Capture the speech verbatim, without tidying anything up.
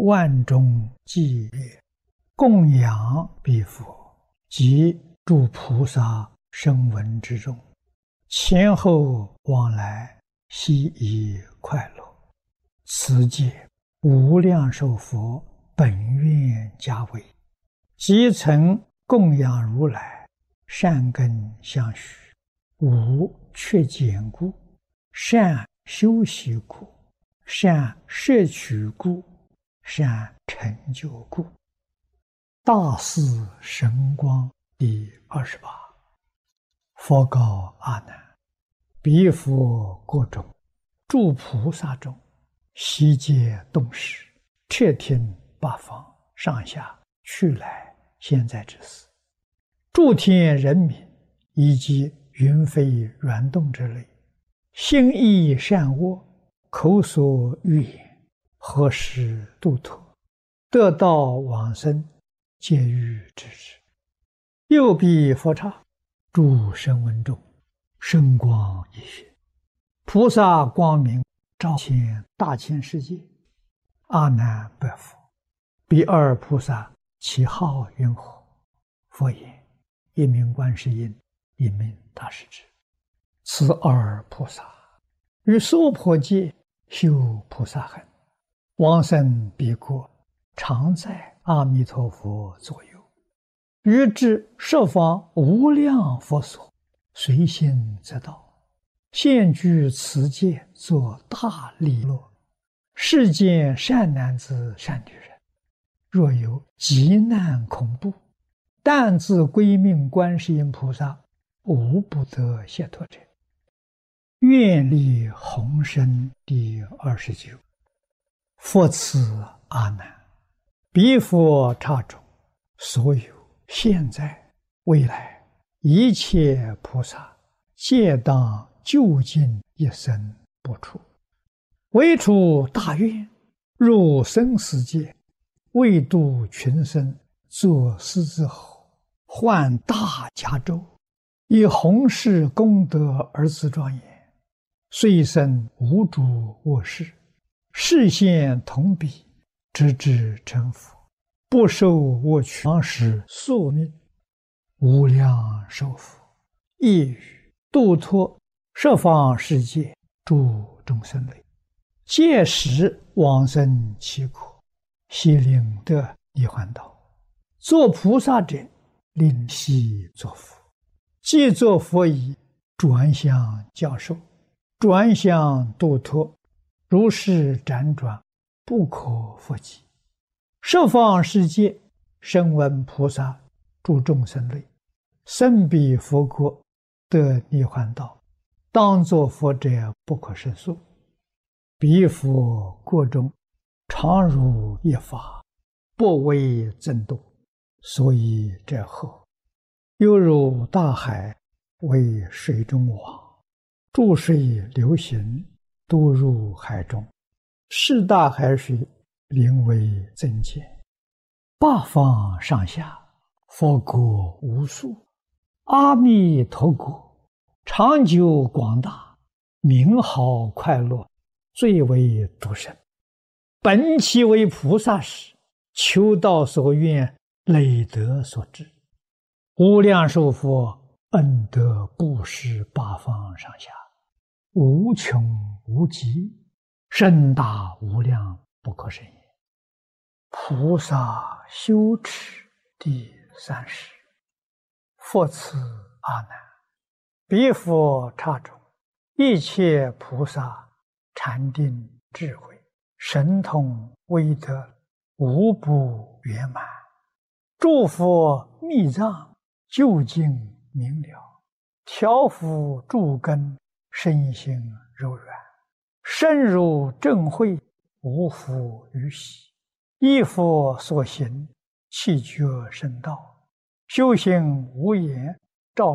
万众祭列，供养彼佛及诸菩萨声闻之中，前后往来，悉以快乐。此界无量寿佛本愿家为，即曾供养如来，善根相续，无缺减故，善修习故，善摄取故，善成就故。大士神光第二十八。佛告阿难：彼佛国中，诸菩萨中，悉皆动识，彻听八方上下去来现在之事，诸天人民以及云飞软动之类，心意善恶，口所欲言，何时度脱，得道往生，皆欲知之。又彼佛刹，诸声闻中，圣光一现，菩萨光明照见大千世界。阿难白佛：彼二菩萨其号云何？佛言：一名观世音，一名大势至。此二菩萨于娑婆界修菩萨行，往生彼国，常在阿弥陀佛左右，于至十方无量佛所，随心则到，现居此界，作大利乐。世间善男子善女人，若有急难恐怖，但自归命观世音菩萨，无不得解脱者。愿力宏深第二十九。佛此阿难：彼佛刹中，所有现在未来一切菩萨，皆当究竟一生不出，为出大愿，入生死界，为度群生，作狮子吼，唤大迦州，以弘誓功德而自庄严，虽生无诸恶事，示现同彼，直至成佛，不受我取，当时宿命，无量寿佛，亦于度脱十方世界诸众生类，届时往生其国，悉令得涅槃道。作菩萨者，令悉作佛，既作佛已，转向教授，转向度脱，如是辗转，不可复计。十方世界声闻菩萨诸众生类，生彼佛国，得涅槃道，当作佛者不可胜数。彼佛国中，常如一法，不为增度，所以者何？犹如大海为水中网，注水流行，都入海中，是大海水，名为增减。八方上下，佛国无数，阿弥陀国长久广大，名好快乐，最为殊胜。本其为菩萨时，求道所愿，累德所致。无量寿佛恩德布施八方上下，无穷无极，甚大无量，不可胜也。菩萨修持第三十。佛此阿难：彼佛刹中，一切菩萨禅定智慧神通威德，无不圆满。诸佛密藏究竟明了，调伏诸根，身心柔软，深入正慧，无复于喜。依佛所行，气觉深道，修行无言，